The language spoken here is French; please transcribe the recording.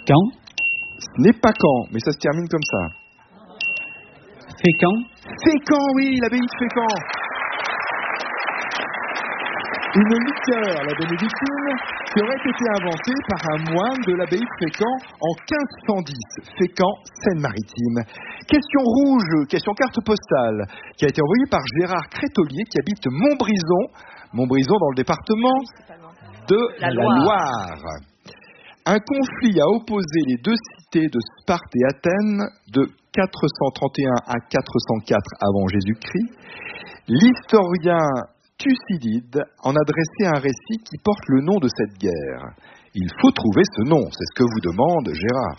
Caen. Ce n'est pas Caen, mais ça se termine comme ça. Fécamp. Fécamp, oui, l'abbaye de Fécamp. Une liqueur, la bénédictine, qui aurait été inventée par un moine de l'abbaye de Fécamp en 1510. Fécamp, Seine-Maritime. Question rouge, question carte postale, qui a été envoyée par Gérard Crétolier, qui habite Montbrison dans le département de la Loire. Un conflit a opposé les deux cités de Sparte et Athènes de 431 à 404 avant Jésus-Christ. L'historien Thucydide en a dressé un récit qui porte le nom de cette guerre. Il faut trouver ce nom, c'est ce que vous demande Gérard.